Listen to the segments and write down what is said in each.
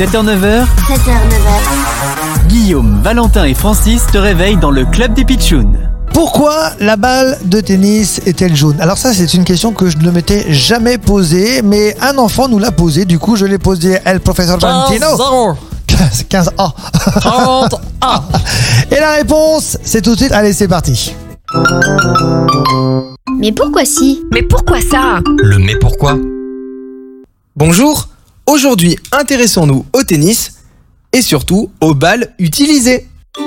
7h-9h, 7h-9h. Guillaume, Valentin et Francis te réveillent dans le club des Pitchouns. Pourquoi la balle de tennis est-elle jaune? Alors ça, c'est une question que je ne m'étais jamais posée, mais un enfant nous l'a posée. Du coup, je l'ai posée à el professeur Valentino. 15 A. 40 A. Et la réponse, c'est tout de suite. Allez, c'est parti. Mais pourquoi si? Mais pourquoi ça? Le mais pourquoi? Bonjour, aujourd'hui intéressons-nous au tennis et surtout aux balles utilisées.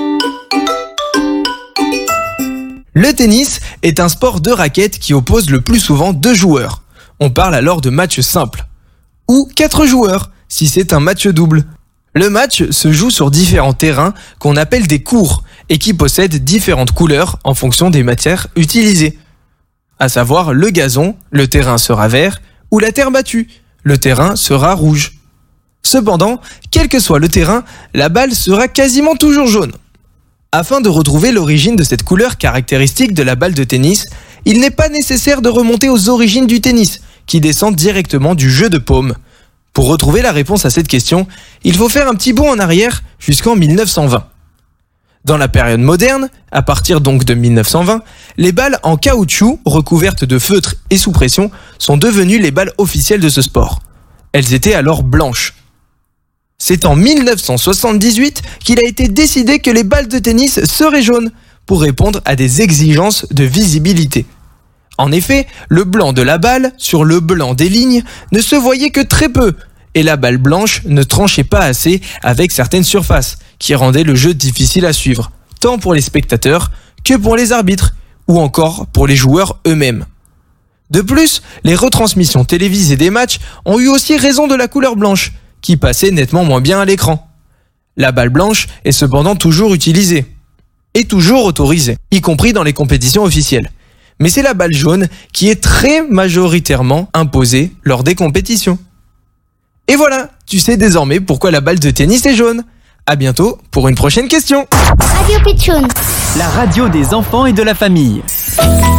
Le tennis est un sport de raquettes qui oppose le plus souvent 2 joueurs. On parle alors de match simple. Ou 4 joueurs, si c'est un match double. Le match se joue sur différents terrains qu'on appelle des courts et qui possèdent différentes couleurs en fonction des matières utilisées. À savoir le gazon, le terrain sera vert, ou la terre battue, le terrain sera rouge. Cependant, quel que soit le terrain, la balle sera quasiment toujours jaune. Afin de retrouver l'origine de cette couleur caractéristique de la balle de tennis, il n'est pas nécessaire de remonter aux origines du tennis, qui descendent directement du jeu de paume. Pour retrouver la réponse à cette question, il faut faire un petit bond en arrière jusqu'en 1920. Dans la période moderne, à partir donc de 1920, les balles en caoutchouc recouvertes de feutre et sous pression sont devenues les balles officielles de ce sport. Elles étaient alors blanches. C'est en 1978 qu'il a été décidé que les balles de tennis seraient jaunes pour répondre à des exigences de visibilité. En effet, le blanc de la balle sur le blanc des lignes ne se voyait que très peu et la balle blanche ne tranchait pas assez avec certaines surfaces qui rendaient le jeu difficile à suivre, tant pour les spectateurs que pour les arbitres ou encore pour les joueurs eux-mêmes. De plus, les retransmissions télévisées des matchs ont eu aussi raison de la couleur blanche, qui passait nettement moins bien à l'écran. La balle blanche est cependant toujours utilisée et toujours autorisée, y compris dans les compétitions officielles. Mais c'est la balle jaune qui est très majoritairement imposée lors des compétitions. Et voilà, tu sais désormais pourquoi la balle de tennis est jaune. À bientôt pour une prochaine question. Radio Pitchoun. La radio des enfants et de la famille.